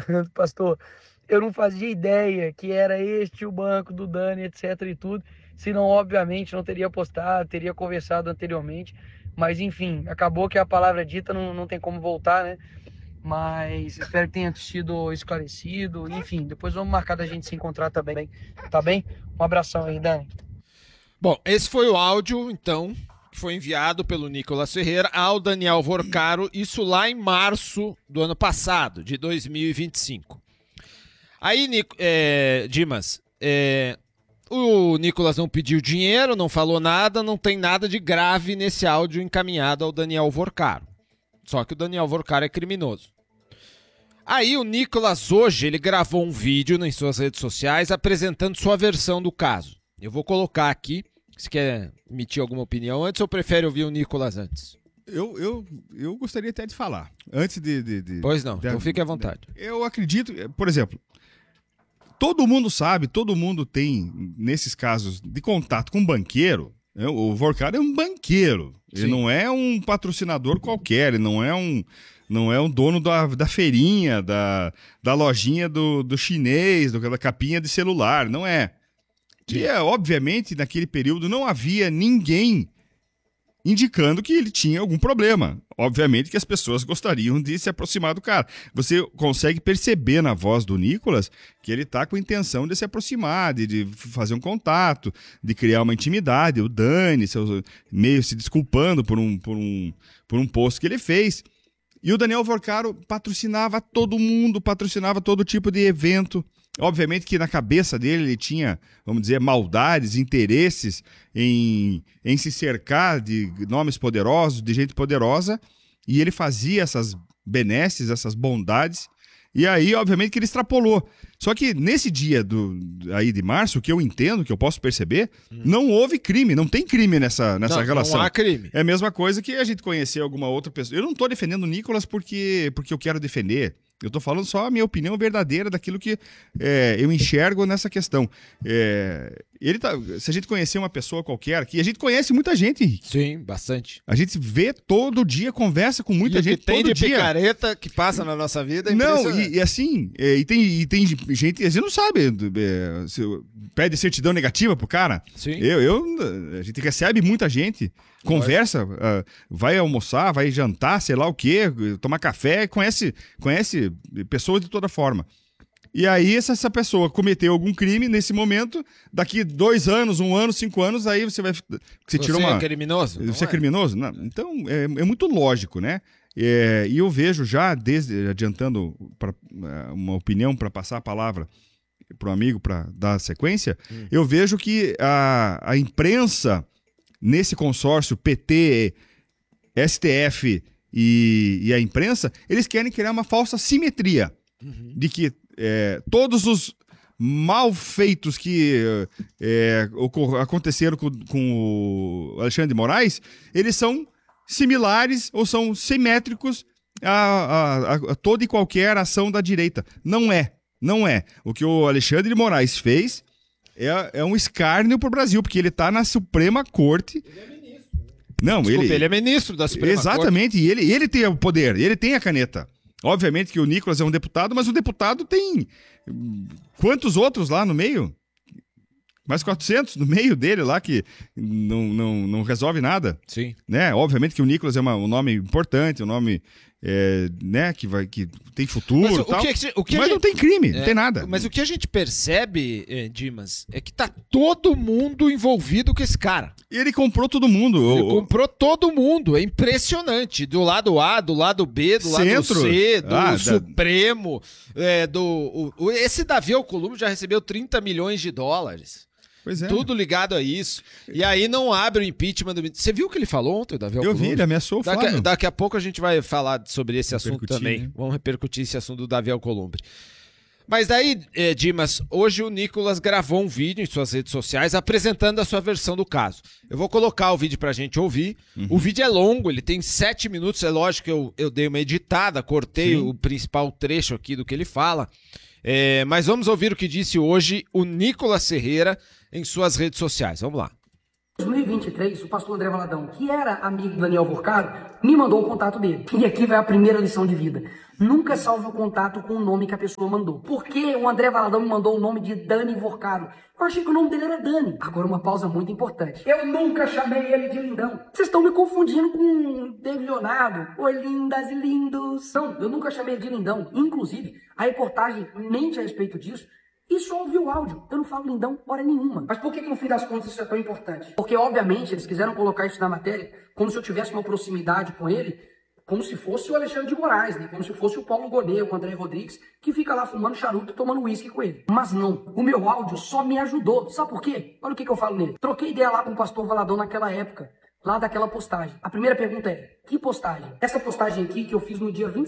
pastor, eu não fazia ideia que era este o banco do Dani, etc e tudo. Senão, obviamente, não teria postado, teria conversado anteriormente. Mas, enfim, acabou que a palavra dita não tem como voltar, né? Mas espero que tenha sido esclarecido. Enfim, depois vamos marcar da gente se encontrar também, tá bem? Um abração aí, Dani. Bom, esse foi o áudio, então, que foi enviado pelo Nicolas Ferreira ao Daniel Vorcaro, isso lá em março do ano passado, de 2025. Aí, Dimas, o Nicolas não pediu dinheiro, não falou nada, não tem nada de grave nesse áudio encaminhado ao Daniel Vorcaro. Só que o Daniel Vorcaro é criminoso. Aí o Nicolas hoje, ele gravou um vídeo nas suas redes sociais apresentando sua versão do caso. Eu vou colocar aqui, se quer emitir alguma opinião antes ou prefere ouvir o Nicolas antes? Eu gostaria até de falar, antes de... Pois não, então fique à vontade. Eu acredito, por exemplo, todo mundo sabe, todo mundo tem, nesses casos de contato com banqueiro, o Vorcaro é um banqueiro, Sim. Ele não é um patrocinador qualquer, ele não é um dono da feirinha, da lojinha do chinês, da capinha de celular, não é. E, obviamente, naquele período não havia ninguém indicando que ele tinha algum problema. Obviamente que as pessoas gostariam de se aproximar do cara. Você consegue perceber na voz do Nicolas que ele está com a intenção de se aproximar, de fazer um contato, de criar uma intimidade. O Dani, meio se desculpando por um post que ele fez. E o Daniel Vorcaro patrocinava todo mundo, patrocinava todo tipo de evento. Obviamente que na cabeça dele ele tinha, vamos dizer, maldades, interesses em se cercar de nomes poderosos, de gente poderosa, e ele fazia essas benesses, essas bondades, e aí, obviamente, que ele extrapolou. Só que nesse dia aí de março, o que eu entendo, que eu posso perceber, não houve crime, não tem crime nessa relação. Não há crime. É a mesma coisa que a gente conhecer alguma outra pessoa. Eu não estou defendendo o Nicolas porque eu quero defender. Eu estou falando só a minha opinião verdadeira daquilo que eu enxergo nessa questão. Se a gente conhecer uma pessoa qualquer, que a gente conhece muita gente, Henrique. Sim, bastante. A gente vê todo dia, conversa com muita gente tem todo de dia. picareta que passa na nossa vida é não, e assim, tem gente, a gente não sabe, pede certidão negativa pro cara. Sim. A gente recebe muita gente, conversa, vai almoçar, vai jantar, sei lá o quê, tomar café, conhece pessoas de toda forma. E aí, se essa pessoa cometeu algum crime nesse momento, daqui 2 anos, 1 ano, 5 anos, aí você tira uma... é criminoso? Você é criminoso? Não. Então, é muito lógico, né? E eu vejo já, adiantando uma opinião para passar a palavra para o amigo para dar sequência, eu vejo que a imprensa, nesse consórcio PT, STF e a imprensa, eles querem criar uma falsa simetria de que todos os malfeitos que aconteceram com o Alexandre de Moraes, eles são similares ou são simétricos a toda e qualquer ação da direita. Não é. O que o Alexandre de Moraes fez é um escárnio para o Brasil, porque ele está na Suprema Corte. Ele é ministro. Não, ele é ministro da Suprema Corte. Exatamente, e ele tem o poder, ele tem a caneta. Obviamente que o Nicolas é um deputado, mas o deputado tem quantos outros lá no meio? Mais 400 no meio dele lá que não resolve nada. Sim. Né? Obviamente que o Nicolas é um nome importante, um nome né, que tem futuro e tal. Mas não tem crime, não tem nada. Mas o que a gente percebe, Dimas, é que tá todo mundo envolvido com esse cara. Ele comprou todo mundo. Ele comprou todo mundo, é impressionante. Do lado A, do lado B, do lado C, do Supremo. Esse Davi Alcolumbre já recebeu 30 milhões de dólares. Pois é. Tudo ligado a isso. E aí não abre o impeachment do... Você viu o que ele falou ontem, Davi Alcolumbre? Eu vi, ele ameaçou o Flávio. Daqui a pouco a gente vai falar sobre esse assunto também. Né? Vamos repercutir esse assunto do Davi Alcolumbre. Mas daí, Dimas, hoje o Nicolas gravou um vídeo em suas redes sociais apresentando a sua versão do caso. Eu vou colocar o vídeo pra gente ouvir. O vídeo é longo, ele tem 7 minutos. É lógico que eu dei uma editada, cortei o principal trecho aqui do que ele fala. Mas vamos ouvir o que disse hoje o Nicolas Ferreira em suas redes sociais. Vamos lá. Em 2023, o pastor André Valadão, que era amigo do Daniel Vorcaro, me mandou o contato dele. E aqui vai a primeira lição de vida. Nunca salve o contato com o nome que a pessoa mandou. Por que o André Valadão me mandou o nome de Dani Vorcaro? Eu achei que o nome dele era Dani. Agora uma pausa muito importante. Eu nunca chamei ele de lindão. Vocês estão me confundindo com David Leonardo. Oi, lindas e lindos. Não, eu nunca chamei ele de lindão. Inclusive, a reportagem mente a respeito disso. E só ouviu o áudio. Eu não falo lindão hora nenhuma. Mas por que no fim das contas isso é tão importante? Porque, obviamente, eles quiseram colocar isso na matéria como se eu tivesse uma proximidade com ele, como se fosse o Alexandre de Moraes, né? Como se fosse o Paulo Gonet, o André Rodrigues, que fica lá fumando charuto e tomando uísque com ele. Mas não, o meu áudio só me ajudou. Sabe por quê? Olha o que eu falo nele. Troquei ideia lá com o pastor Valadão naquela época, lá daquela postagem. A primeira pergunta é, que postagem? Essa postagem aqui que eu fiz no dia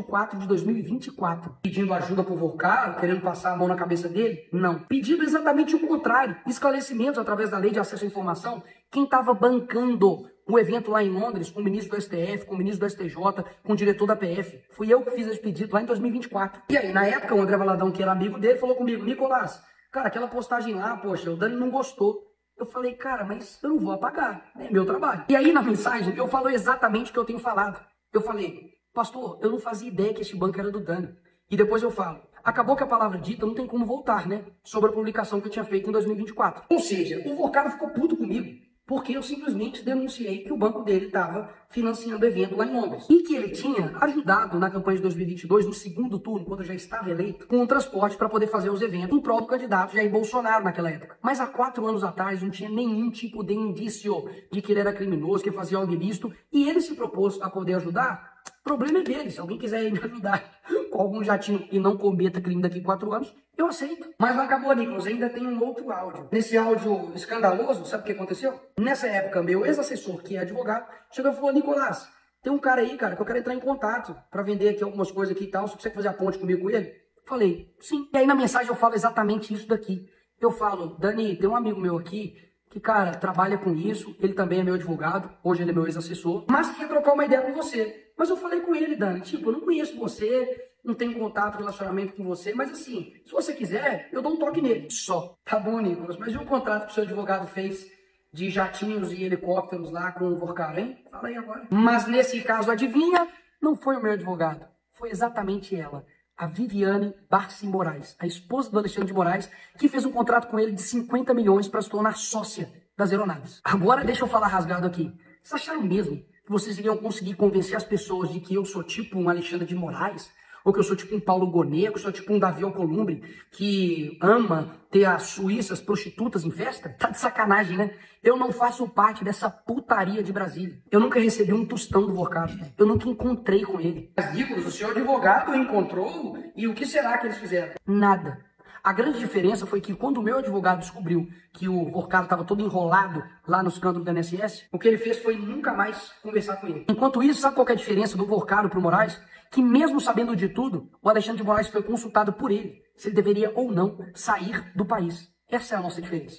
27/4/2024, pedindo ajuda pro Vorcaro, querendo passar a mão na cabeça dele? Não. Pedindo exatamente o contrário, esclarecimentos através da lei de acesso à informação. Quem estava bancando um evento lá em Londres, com o ministro do STF, com o ministro do STJ, com o diretor da PF. Fui eu que fiz esse pedido lá em 2024. E aí, na época, o André Valadão, que era amigo dele, falou comigo, Nicolás, cara, aquela postagem lá, poxa, o Dani não gostou. Eu falei, cara, mas eu não vou apagar, é meu trabalho. E aí, na mensagem, eu falo exatamente o que eu tenho falado. Eu falei, pastor, eu não fazia ideia que esse banco era do Dani. E depois eu falo, acabou que a palavra dita não tem como voltar, né? Sobre a publicação que eu tinha feito em 2024. Ou seja, o Vorcaro ficou puto comigo. Porque eu simplesmente denunciei que o banco dele estava financiando evento lá em Londres. E que ele tinha ajudado na campanha de 2022, no segundo turno, quando eu já estava eleito, com o transporte para poder fazer os eventos em prol do candidato Jair Bolsonaro naquela época. Mas há 4 anos atrás não tinha nenhum tipo de indício de que ele era criminoso, que fazia algo ilícito, e ele se propôs a poder ajudar. O problema é dele. Se alguém quiser me ajudar com algum jatinho e não cometa crime daqui a 4 anos, eu aceito. Mas não acabou, Nicolas. Ainda tem um outro áudio. Nesse áudio escandaloso, sabe o que aconteceu? Nessa época, meu ex-assessor, que é advogado, chegou e falou, Nicolás, tem um cara aí, cara, que eu quero entrar em contato para vender aqui algumas coisas aqui e tal. Você consegue fazer a ponte comigo com ele? Falei, sim. E aí na mensagem eu falo exatamente isso daqui. Eu falo, Dani, tem um amigo meu aqui que, cara, trabalha com isso. Ele também é meu advogado. Hoje ele é meu ex-assessor. Mas quer trocar uma ideia com você. Mas eu falei com ele, Dani, tipo, eu não conheço você, não tenho contato, relacionamento com você, mas assim, se você quiser, eu dou um toque nele. Só. Tá bom, Nicolas, mas e o contrato que o seu advogado fez de jatinhos e helicópteros lá com o Vorcaro, hein? Fala aí agora. Mas nesse caso, adivinha? Não foi o meu advogado. Foi exatamente ela, a Viviane Barsi Moraes, a esposa do Alexandre de Moraes, que fez um contrato com ele de 50 milhões para se tornar sócia das aeronaves. Agora deixa eu falar rasgado aqui. Vocês acharam mesmo que vocês iriam conseguir convencer as pessoas de que eu sou tipo um Alexandre de Moraes? Ou que eu sou tipo um Paulo Gonet, que eu sou tipo um Davi Alcolumbre, que ama ter as suíças prostitutas em festa? Tá de sacanagem, né? Eu não faço parte dessa putaria de Brasília. Eu nunca recebi um tostão do Vorcaro. Eu nunca encontrei com ele. Mas, Nicolas, o senhor advogado encontrou? E o que será que eles fizeram? Nada. A grande diferença foi que quando o meu advogado descobriu que o Vorcaro estava todo enrolado lá no escândalo do INSS, o que ele fez foi nunca mais conversar com ele. Enquanto isso, sabe qual que é a diferença do Vorcaro para o Moraes? Que mesmo sabendo de tudo, o Alexandre de Moraes foi consultado por ele, se ele deveria ou não sair do país. Essa é a nossa diferença.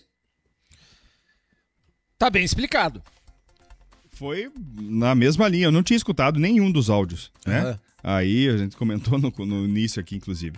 Tá bem explicado. Foi na mesma linha, eu não tinha escutado nenhum dos áudios, né? Uhum. Aí a gente comentou no início aqui, inclusive.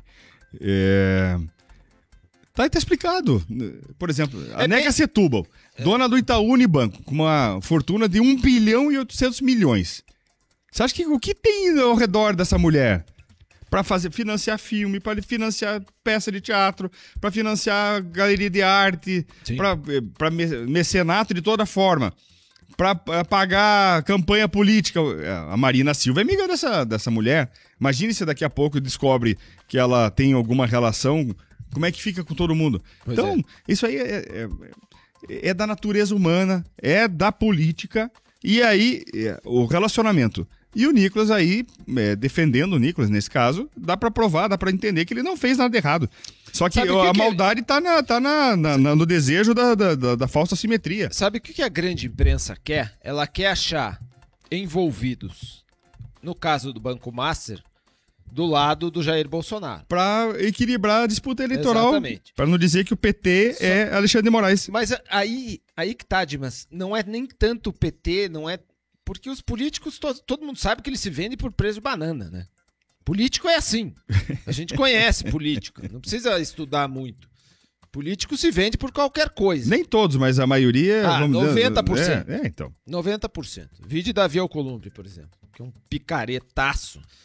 Tá explicado. Por exemplo, a Neca Setúbal, dona do Itaú Unibanco, com uma fortuna de 1 bilhão e 800 milhões. Você acha que o que tem ao redor dessa mulher? Para financiar filme, para financiar peça de teatro, para financiar galeria de arte, para mecenato de toda forma, para pagar campanha política. A Marina Silva é amiga dessa mulher. Imagine se daqui a pouco descobre que ela tem alguma relação. Como é que fica com todo mundo? Pois então, isso aí é da natureza humana, é da política, e aí o relacionamento. E o Nicolas aí, defendendo o Nicolas nesse caso, dá pra provar, dá pra entender que ele não fez nada errado. Só que a maldade tá no desejo da falsa simetria. Sabe o que a grande imprensa quer? Ela quer achar envolvidos, no caso do Banco Master, do lado do Jair Bolsonaro. Pra equilibrar a disputa eleitoral. Exatamente. Pra não dizer que o PT é Alexandre de Moraes. Mas aí que tá, Dimas, não é nem tanto o PT, não é... Porque os políticos, todo mundo sabe que eles se vendem por preço de banana, né? Político é assim. A gente conhece político, não precisa estudar muito. Político se vende por qualquer coisa. Nem todos, mas a maioria... 90%. Então. 90%. Vide Davi Alcolumbre, por exemplo, que é um picaretaço.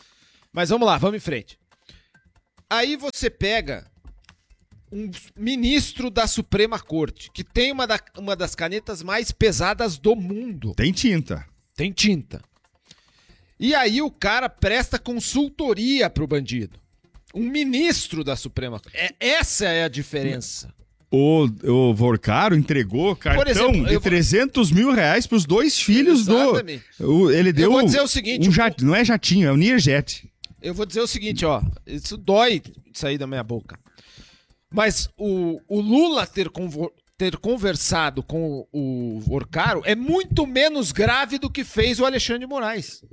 Mas vamos lá, vamos em frente. Aí você pega um ministro da Suprema Corte, que tem uma das canetas mais pesadas do mundo. Tem tinta. Tem tinta. E aí o cara presta consultoria pro bandido. Um ministro da Suprema Corte. Essa é a diferença. O Vorcaro entregou cartão exemplo, de 300 mil reais pros 2 filhos Exatamente. Ele deu Eu vou dizer o seguinte... não é jatinho, é o Learjet. Eu vou dizer o seguinte, ó. Isso dói sair da minha boca. Mas o Lula ter conversado com o Vorcaro é muito menos grave do que fez o Alexandre de Moraes.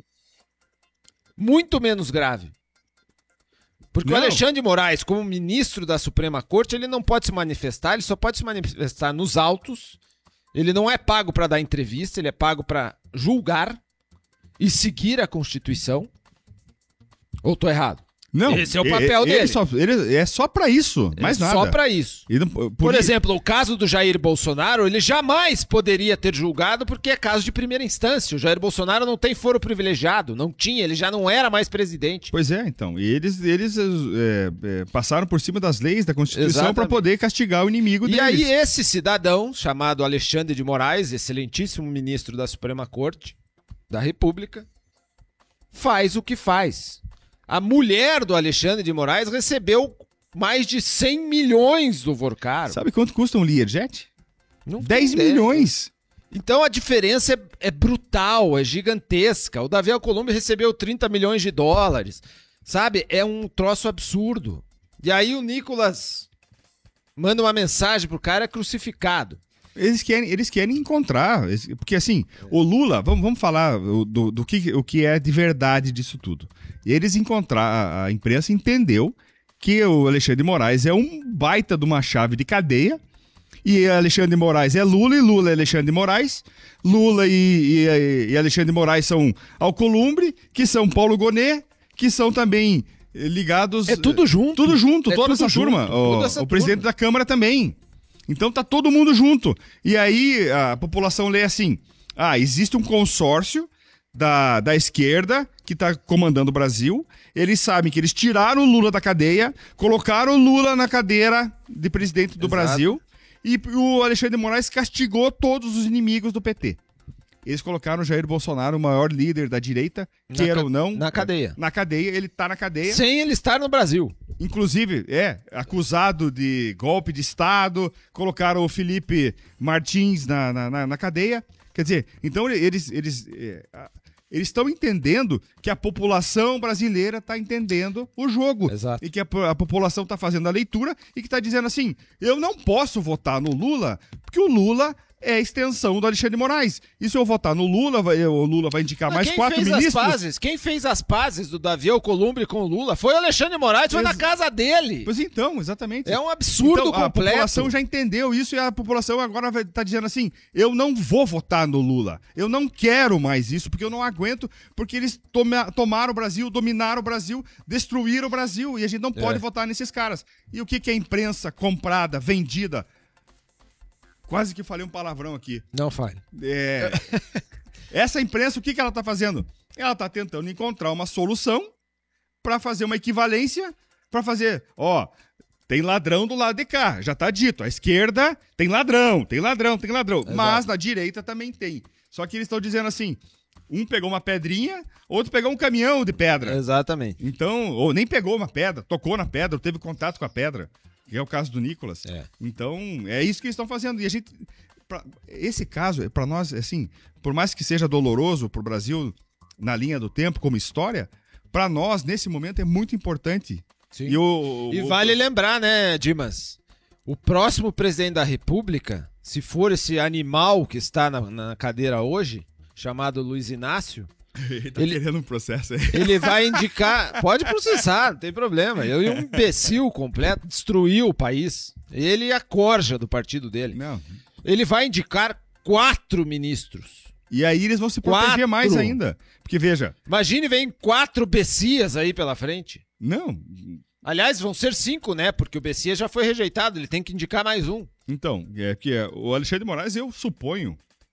Muito menos grave. Porque Não. o Alexandre de Moraes, como ministro da Suprema Corte, ele não pode se manifestar, ele só pode se manifestar nos autos. Ele não é pago para dar entrevista, ele é pago para julgar e seguir a Constituição. Ou tô errado? Não, Esse é o papel dele. Ele é só pra isso, mais nada. Só pra isso. E não- Por exemplo, o caso do Jair Bolsonaro, ele jamais poderia ter julgado porque é caso de primeira instância. O Jair Bolsonaro não tem foro privilegiado, não tinha, ele já não era mais presidente. Pois é, então. E eles passaram por cima das leis da Constituição Exatamente. para poder castigar o inimigo E deles. aí esse cidadão, chamado Alexandre de Moraes, excelentíssimo ministro da Suprema Corte da República, faz o que faz. A mulher do Alexandre de Moraes recebeu mais de 100 milhões do Vorcaro. Sabe quanto custa um Learjet? Não 10 tem ideia. milhões. Então a diferença é brutal, é gigantesca. O Davi Alcolumbre recebeu 30 milhões de dólares. Sabe? É um troço absurdo. E aí o Nicolas manda uma mensagem pro cara crucificado. Eles querem encontrar. Porque assim, o Lula, vamos falar do que é de verdade disso tudo. Eles encontraram, a imprensa entendeu que o Alexandre de Moraes é um baita de uma chave de cadeia. E Alexandre de Moraes é Lula e Lula é Alexandre de Moraes. Lula e Alexandre de Moraes são Alcolumbre, que são Paulo Gonet, que são também ligados... É tudo junto. Tudo junto, É toda tudo essa turma. junto, toda essa O presidente da Câmara também. Então tá todo mundo junto. E aí a população lê assim, existe um consórcio da esquerda que tá comandando o Brasil. Eles sabem que eles tiraram o Lula da cadeia, colocaram o Lula na cadeira de presidente do Exato. Brasil e o Alexandre de Moraes castigou todos os inimigos do PT. Eles colocaram o Jair Bolsonaro, o maior líder da direita, queira ou não... Na cadeia. Na cadeia, ele tá na cadeia. Sem ele estar no Brasil. Inclusive, acusado de golpe de Estado, colocaram o Felipe Martins na cadeia. Quer dizer, então eles estão entendendo que a população brasileira está entendendo o jogo. Exato. E que a população está fazendo a leitura e que está dizendo assim, eu não posso votar no Lula, porque o Lula é a extensão do Alexandre de Moraes. E se eu votar no Lula, o Lula vai indicar mais 4 ministros. Quem fez as pazes do Davi Alcolumbre com o Lula foi o Alexandre de Moraes, foi na casa dele. Pois então, exatamente. É um absurdo então, a completo. população já entendeu isso e a população agora está dizendo assim, eu não vou votar no Lula. Eu não quero mais isso, porque eu não aguento, porque eles tomaram o Brasil, dominaram o Brasil, destruíram o Brasil e a gente não pode votar nesses caras. E o que é imprensa comprada, vendida? Quase que falei um palavrão aqui. Não fale. Essa imprensa, o que ela está fazendo? Ela está tentando encontrar uma solução para fazer uma equivalência, para fazer, tem ladrão do lado de cá, já está dito. A esquerda tem ladrão. Exato. Mas na direita também tem. Só que eles estão dizendo assim, um pegou uma pedrinha, outro pegou um caminhão de pedra. Exatamente. Então, ou nem pegou uma pedra, tocou na pedra, ou teve contato com a pedra. Que é o caso do Nicolas. Então, é isso que eles estão fazendo. E a gente... esse caso, para nós, assim, por mais que seja doloroso para o Brasil na linha do tempo, como história, para nós, nesse momento, é muito importante. Sim. E Vale lembrar, né, Dimas? O próximo presidente da República, se for esse animal que está na cadeira hoje, chamado Luiz Inácio... Ele tá querendo um processo aí. Ele vai indicar... Pode processar, não tem problema. Eu e um imbecil completo destruiu o país. Ele e a corja do partido dele. Não. Ele vai indicar 4 ministros. E aí eles vão se proteger mais ainda. Porque, veja... Imagine, vem 4 Bessias aí pela frente. Não. Aliás, vão ser 5, né? Porque o Bessias já foi rejeitado. Ele tem que indicar mais um. Então, o Alexandre de Moraes, eu suponho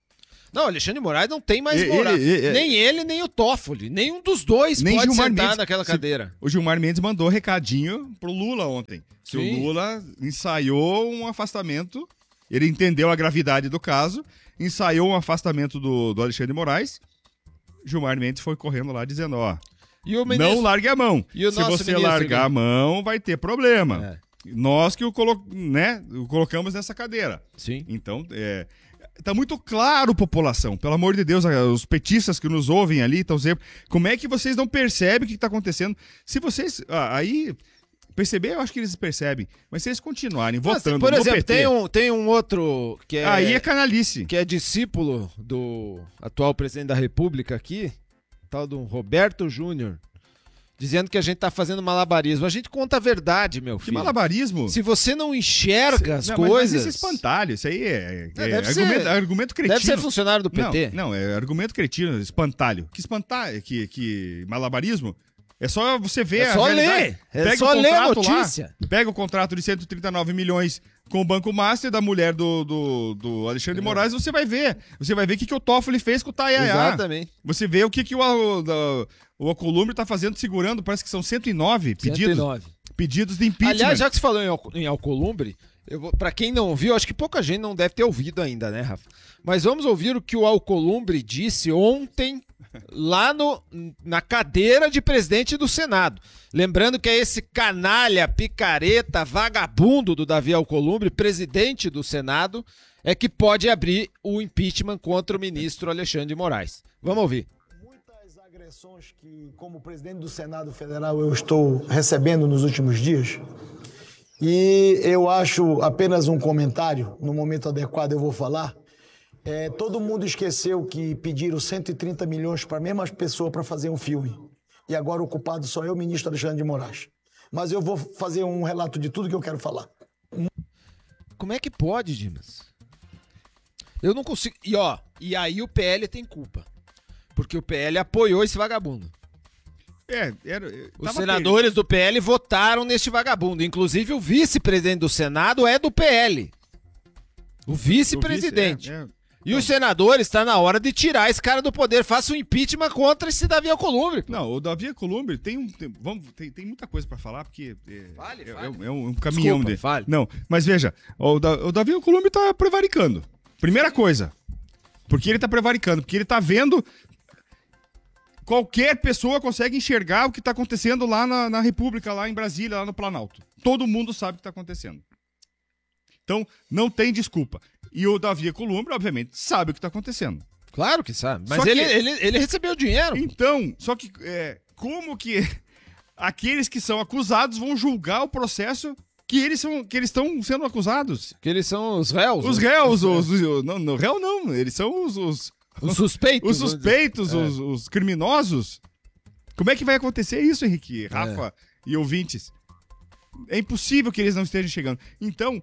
Não, Alexandre de Moraes não tem mais moral. Nem ele, nem o Toffoli. Nenhum dos dois Nem pode Gilmar sentar Mendes. naquela cadeira. O Gilmar Mendes mandou recadinho pro Lula ontem. Se Sim. o Lula ensaiou um afastamento, ele entendeu a gravidade do caso, ensaiou um afastamento do Alexandre de Moraes, Gilmar Mendes foi correndo lá dizendo, ó, E o ministro... não largue a mão. E o Se nosso você ministro, largar a mão, vai ter problema. É. Nós que o colocamos nessa cadeira. Sim. Então, tá muito claro, população. Pelo amor de Deus, os petistas que nos ouvem ali estão sempre... Como é que vocês não percebem o que está acontecendo? Se vocês... aí... Perceber, eu acho que eles percebem. Mas se eles continuarem votando Por exemplo, no PT... tem um outro que é... Aí é canalice. Que é discípulo do atual presidente da República aqui, tal do Roberto Júnior, dizendo que a gente tá fazendo malabarismo. A gente conta a verdade, meu Que filho. malabarismo. Se você não enxerga as Não, coisas... Mas isso é espantalho. Isso aí deve ser- argumento cretino. Deve ser funcionário do PT. Não, é argumento cretino, espantalho. Que espantalho, que malabarismo. É só você ver É a só realidade. ler. É Pega só o ler a contrato lá, notícia. pega o contrato de 139 milhões com o Banco Master da mulher do Alexandre de Moraes, você vai ver. Você vai ver o que o Toffoli fez com o Tayaya. Exatamente. Você vê o que o Alcolumbre está fazendo, segurando, parece que são 109 pedidos, 109. pedidos de impeachment. Aliás, já que você falou em Alcolumbre, pra quem não ouviu, acho que pouca gente não deve ter ouvido ainda, né, Rafa? Mas vamos ouvir o que o Alcolumbre disse ontem lá na cadeira de presidente do Senado. Lembrando que é esse canalha, picareta, vagabundo do Davi Alcolumbre, presidente do Senado, é que pode abrir o impeachment contra o ministro Alexandre de Moraes. Vamos ouvir. Muitas agressões que, como presidente do Senado Federal, eu estou recebendo nos últimos dias, e eu acho apenas um comentário, no momento adequado eu vou falar. Todo mundo esqueceu que pediram 130 milhões para a mesma pessoa para fazer um filme. E agora o culpado sou eu, o ministro Alexandre de Moraes. Mas eu vou fazer um relato de tudo que eu quero falar. Como é que pode, Dimas? Eu não consigo... E aí o PL tem culpa. Porque o PL apoiou esse vagabundo. Os senadores do PL votaram neste vagabundo. Inclusive o vice-presidente do Senado é do PL. O vice-presidente. E os senadores, está na hora de tirar esse cara do poder. Faça um impeachment contra esse Davi Alcolumbre. Não, o Davi Alcolumbre tem muita coisa para falar, porque Fale. é um caminhão dele. Fale. Não, mas veja, o Davi Alcolumbre tá prevaricando. Primeira coisa. Porque ele tá prevaricando, porque ele tá vendo... Qualquer pessoa consegue enxergar o que tá acontecendo lá na República, lá em Brasília, lá no Planalto. Todo mundo sabe o que tá acontecendo. Então, não tem desculpa. E o Davi Alcolumbre, obviamente, sabe o que está acontecendo. Claro que sabe. Mas Só que- ele recebeu dinheiro. Então, só que como que aqueles que são acusados vão julgar o processo que eles estão sendo acusados? Que eles são os réus. Os né? réus, não, réu não, eles são os suspeitos. os suspeitos, os criminosos. Como é que vai acontecer isso, Henrique, Rafa e ouvintes? É impossível que eles não estejam chegando. Então,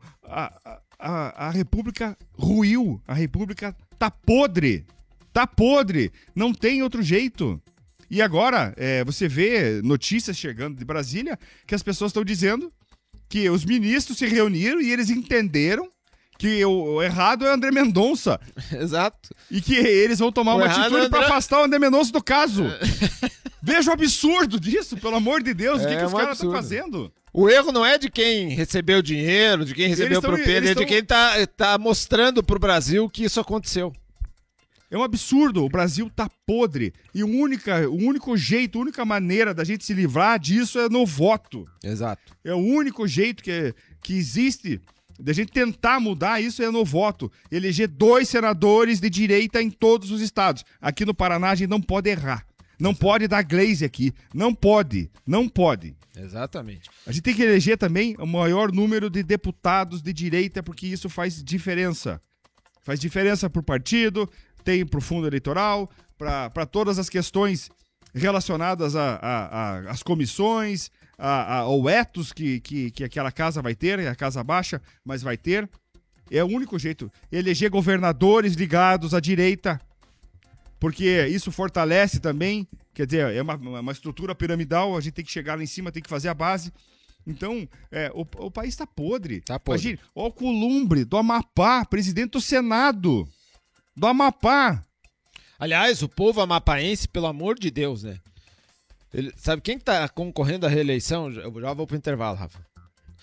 a República ruiu. A República tá podre. Tá podre. Não tem outro jeito. E agora, você vê notícias chegando de Brasília que as pessoas estão dizendo que os ministros se reuniram e eles entenderam que o errado é o André Mendonça. Exato. E que eles vão tomar O uma errado é atitude André- para afastar o André Mendonça do caso. Veja o absurdo disso, pelo amor de Deus. O que É os um caras estão absurdo. fazendo? O erro não é de quem recebeu dinheiro, de quem recebeu propina, é de quem tá mostrando pro Brasil que isso aconteceu. É um absurdo. O Brasil tá podre. E o único jeito, a única maneira da gente se livrar disso é no voto. Exato. É o único jeito que existe da gente tentar mudar isso é no voto. Eleger 2 senadores de direita em todos os estados. Aqui no Paraná a gente não pode errar. Não pode dar glaze aqui. Não pode. Não pode. Exatamente. A gente tem que eleger também o maior número de deputados de direita, porque isso faz diferença. Faz diferença pro partido, tem pro fundo eleitoral, para todas as questões relacionadas às comissões, ao etos que aquela casa vai ter, é a casa baixa, mas vai ter. É o único jeito. Eleger governadores ligados à direita, porque isso fortalece também, quer dizer, é uma estrutura piramidal, a gente tem que chegar lá em cima, tem que fazer a base. Então, o país está podre. Tá podre. Imagine, o Alcolumbre, do Amapá, presidente do Senado. do Amapá. Aliás, o povo amapaense, pelo amor de Deus, né? Sabe quem que tá concorrendo à reeleição? Eu já vou pro intervalo, Rafa.